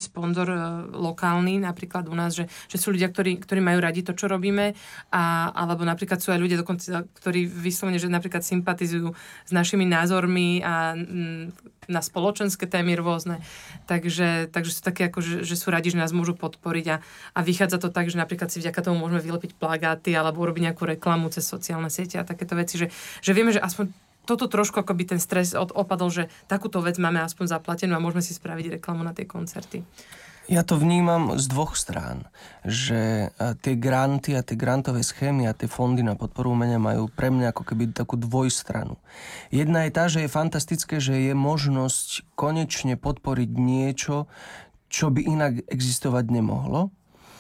sponzor lokálny, napríklad u nás, že sú ľudia, ktorí majú radi to, čo robíme, alebo napríklad sú aj ľudia dokonca, ktorí vyslovene, že napríklad sympatizujú s našimi názormi a na spoločenské témy rôzne. Takže sú také ako, že sú radi, že nás môžu podporiť a vychádza to tak, že napríklad si vďaka tomu môžeme vylepiť plagáty alebo urobiť nejakú reklamu cez sociálne siete a takéto veci, že vieme, že aspoň toto trošku akoby ten stres opadol, že takúto vec máme aspoň zaplatenú a môžeme si spraviť reklamu na tie koncerty. Ja to vnímam z dvoch strán, že tie granty a tie grantové schémy a tie fondy na podporu umenia majú pre mňa ako keby takú dvojstranu. Jedna je tá, že je fantastické, že je možnosť konečne podporiť niečo, čo by inak existovať nemohlo.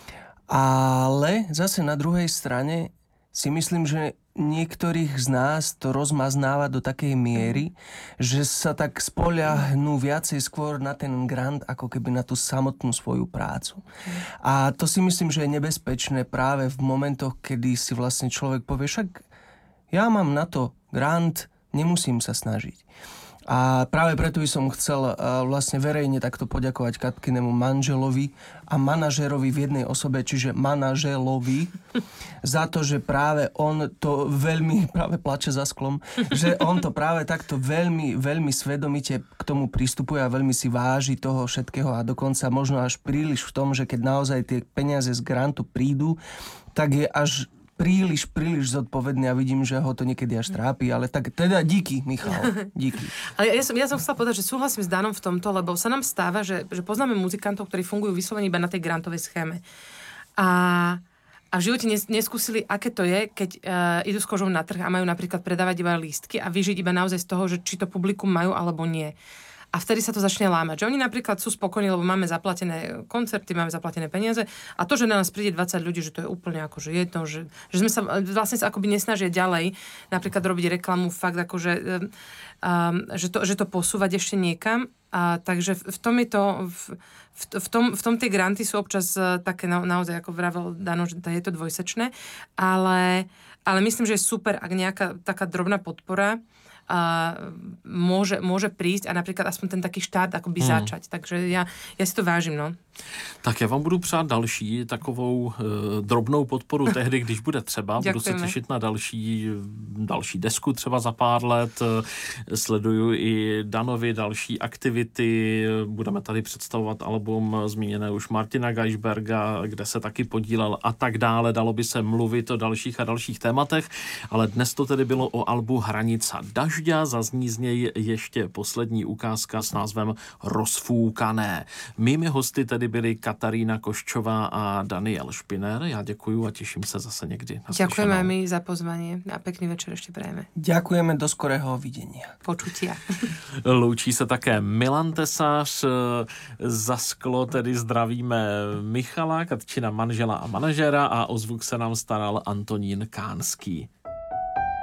Ale zase na druhej strane si myslím, že niektorých z nás to rozmaznáva do takej miery, že sa tak spoľahnú viacej skôr na ten grant, ako keby na tú samotnú svoju prácu. A to si myslím, že je nebezpečné práve v momentoch, kedy si vlastne človek povie, však ja mám na to grant, nemusím sa snažiť. A práve preto by som chcel vlastne verejne takto poďakovať Katkinému manželovi a manažérovi v jednej osobe, čiže manaželovi, za to, že práve on to veľmi, práve plače za sklom, že on to práve takto veľmi, veľmi svedomite k tomu pristupuje a veľmi si váži toho všetkého a dokonca možno až príliš v tom, že keď naozaj tie peniaze z grantu prídu, tak je až príliš zodpovedný a vidím, že ho to niekedy až trápi, ale tak teda díky, Michal, díky. Ale ja som chcela povedať, že súhlasím s Danom v tomto, lebo sa nám stáva, že poznáme muzikantov, ktorí fungujú vyslovene iba na tej grantovej schéme. A v živote neskúsili, aké to je, keď idú s kožou na trh a majú napríklad predávať iba lístky a vyžiť iba naozaj z toho, že či to publikum majú alebo nie. A vtedy sa to začne lámať. Že oni napríklad sú spokojní, lebo máme zaplatené koncerty, máme zaplatené peniaze a to, že na nás príde 20 ľudí, že to je úplne akože jedno, že sme sa vlastne akoby nesnažia ďalej napríklad robiť reklamu fakt akože, že to posúvať ešte niekam. Takže v tom je to, v tom tie granty sú občas také naozaj, ako vravel Dano, že je to dvojsečné, ale myslím, že je super, ak nejaká taká drobná podpora môže prísť a napríklad aspoň ten taký štát akoby začať. Takže ja si to vážim, no. Tak já vám budu přát další takovou drobnou podporu tehdy, když bude třeba. Budu se těšit na další desku třeba za pár let. Sleduju i Danovi další aktivity. Budeme tady představovat album zmíněné už Martina Geisberga, kde se taky podílel a tak dále. Dalo by se mluvit o dalších a dalších tématech, ale dnes to tedy bylo o albu Hranica dažďa. Zazní z něj ještě poslední ukázka s názvem Rozfúkané. Mými hosty tedy byli Katarína Koščová a Daniel Špiner. Já děkuju a těším se zase někdy. Ďakujeme my za pozvanie a pekný večer ešte prajeme. Ďakujeme, do skorého videnia. Počutia. Loučí se také Milan Tesař. Za sklo tedy zdravíme Michala, Katčina manžela a manažera a o zvuk se nám staral Antonín Kánský.